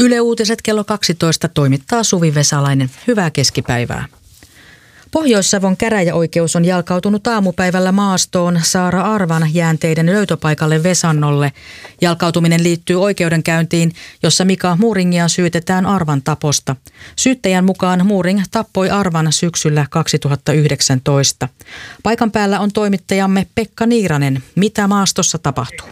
Yle Uutiset kello 12 toimittaa Suvi Vesalainen. Hyvää keskipäivää. Pohjois-Savon käräjäoikeus on jalkautunut aamupäivällä maastoon Saara Arvan jäänteiden löytöpaikalle Vesannolle. Jalkautuminen liittyy oikeudenkäyntiin, jossa Mika Muuringia syytetään Arvan taposta. Syyttäjän mukaan Muuring tappoi Arvan syksyllä 2019. Paikan päällä on toimittajamme Pekka Niiranen. Mitä maastossa tapahtuu?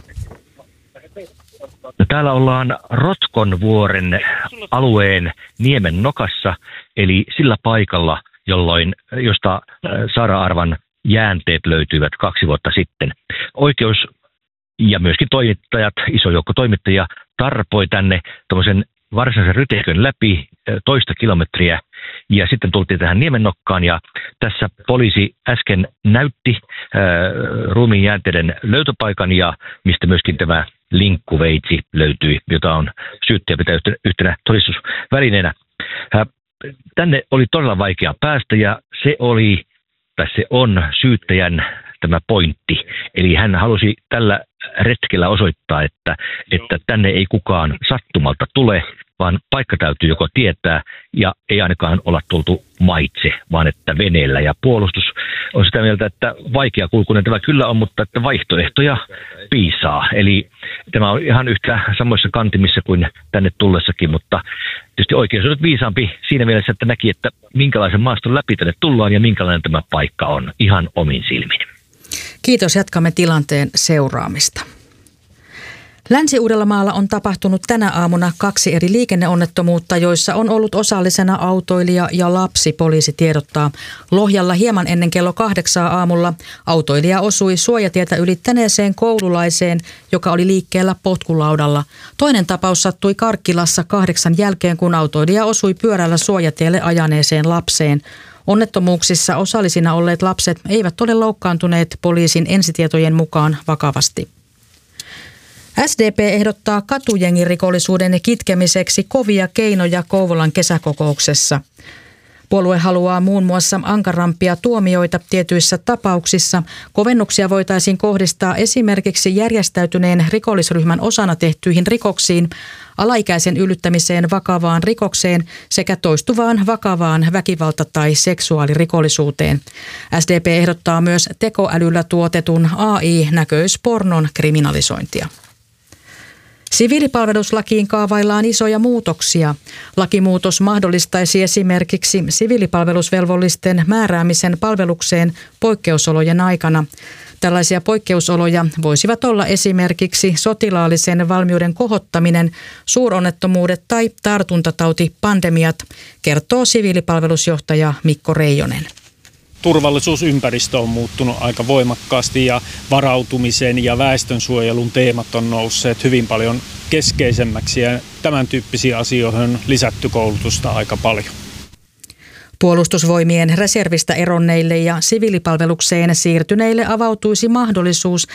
No, täällä ollaan Rotkonvuoren alueen Niemen nokassa, eli sillä paikalla, josta Saara Arvan jäänteet löytyivät 2 vuotta sitten. Oikeus ja myöskin toimittajat, iso joukko toimittajia, tarpoi tänne tuommoisen varsinaisen ryteikön läpi 1 kilometriä ja sitten tultiin tähän Niemennokkaan ja tässä poliisi äsken näytti ruumiin jäänteiden löytöpaikan ja mistä myöskin tämä linkkuveitsi löytyi, jota on syyttäjä pitää yhtenä todistusvälineenä. Tänne oli todella vaikea päästä ja se on syyttäjän tämä pointti. Eli hän halusi tällä retkellä osoittaa, että tänne ei kukaan sattumalta tule, vaan paikka täytyy joko tietää ja ei ainakaan olla tultu maitse, vaan että veneellä. Ja puolustus on sitä mieltä, että vaikea kulkunen tämä kyllä on, mutta että vaihtoehtoja piisaa. Eli tämä on ihan yhtä samoissa kantimissa kuin tänne tullessakin, mutta tietysti oikeus on nyt viisaampi siinä mielessä, että näki, että minkälaisen maaston läpi tänne tullaan ja minkälainen tämä paikka on ihan omin silmin. Kiitos, jatkamme tilanteen seuraamista. Länsi-Uudellamaalla on tapahtunut tänä aamuna 2 eri liikenneonnettomuutta, joissa on ollut osallisena autoilija ja lapsi, poliisi tiedottaa. Lohjalla hieman ennen kello 8 aamulla autoilija osui suojatietä ylittäneeseen koululaiseen, joka oli liikkeellä potkulaudalla. Toinen tapaus sattui Karkkilassa 8 jälkeen, kun autoilija osui pyörällä suojatielle ajaneeseen lapseen. Onnettomuuksissa osallisina olleet lapset eivät ole loukkaantuneet poliisin ensitietojen mukaan vakavasti. SDP ehdottaa katujengirikollisuuden kitkemiseksi kovia keinoja Kouvolan kesäkokouksessa. Puolue haluaa muun muassa ankarampia tuomioita tietyissä tapauksissa. Kovennuksia voitaisiin kohdistaa esimerkiksi järjestäytyneen rikollisryhmän osana tehtyihin rikoksiin, alaikäisen yllyttämiseen vakavaan rikokseen sekä toistuvaan vakavaan väkivalta- tai seksuaalirikollisuuteen. SDP ehdottaa myös tekoälyllä tuotetun AI-näköispornon kriminalisointia. Siviilipalveluslakiin kaavaillaan isoja muutoksia. Lakimuutos mahdollistaisi esimerkiksi siviilipalvelusvelvollisten määräämisen palvelukseen poikkeusolojen aikana. Tällaisia poikkeusoloja voisivat olla esimerkiksi sotilaallisen valmiuden kohottaminen, suuronnettomuudet tai tartuntatautipandemiat, kertoo siviilipalvelusjohtaja Mikko Reijonen. Turvallisuusympäristö on muuttunut aika voimakkaasti ja varautumisen ja väestönsuojelun teemat on nousseet hyvin paljon keskeisemmäksi ja tämän tyyppisiin asioihin on lisätty koulutusta aika paljon. Puolustusvoimien reservistä eronneille ja siviilipalvelukseen siirtyneille avautuisi mahdollisuus